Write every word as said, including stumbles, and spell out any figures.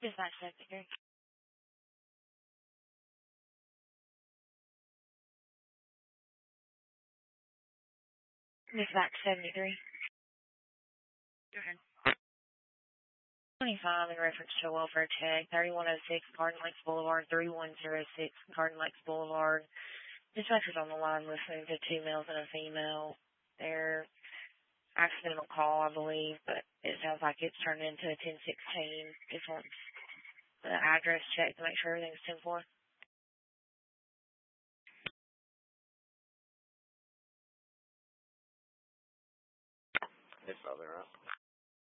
Dispatch seventy-three. Dispatch seventy-three. Go ahead. twenty-five in reference to a welfare check, thirty-one oh six Garden Lakes Boulevard, thirty-one oh six Garden Lakes Boulevard. Dispatcher's on the line listening to two males and a female. They're accidental call, I believe, but it sounds like it's turned into a ten sixteen. Just wants the address checked to make sure everything's ten four. It's not there, right?